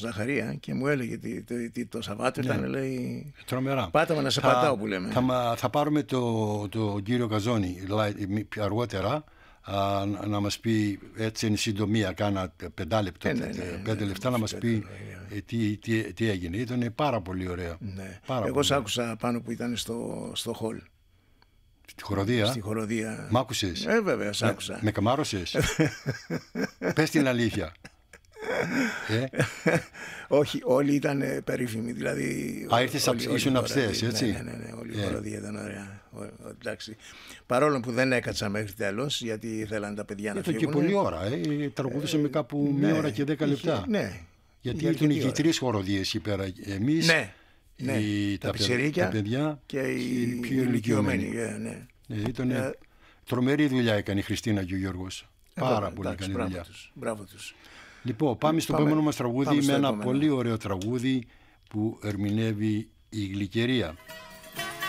Ζαχαρία, και μου έλεγε το Σαββάτο ήταν, λέει. Τρομερά. Πάταμε να σε πατάω, που λέμε. Θα πάρουμε τον κύριο Καζόνη αργότερα να μας πει έτσι εν συντομία, κάνα 5 λεπτά, 5 λεπτά, να μας πει τι έγινε. Ήταν πάρα πολύ ωραίο. Ναι. Εγώ σ' άκουσα πάνω που ήταν στο χολ. Στη χοροδία. Στη χοροδία. Μ' άκουσες? Βέβαια, σ' άκουσα. Με καμάρωσες? Πες την αλήθεια. Όχι, όλοι ήταν περίφημοι. Δηλαδή, ήσουν αυστές, έτσι. Ναι, όλη η χοροδία ήταν ωραία. Εντάξει. Παρόλο που δεν έκατσα μέχρι τέλος, γιατί ήθελαν τα παιδιά να φύγουν. Ήταν και πολλή ώρα. Τραγουδούσαμε κάπου 1 ώρα και 10 λεπτά. Ναι. Γιατί ήταν και 3 χοροδίες εκεί πέρα. Εμείς, τα παιδιά και οι πιο ηλικιωμένοι. Ήταν τρομερή δουλειά έκανε η Χριστίνα και ο Γιώργος. Πάρα πολύ καλή δουλειά. Μπράβο τους. Λοιπόν, πάμε στο επόμενο μας τραγούδι με ένα πολύ ωραίο τραγούδι που ερμηνεύει η Γλυκερία.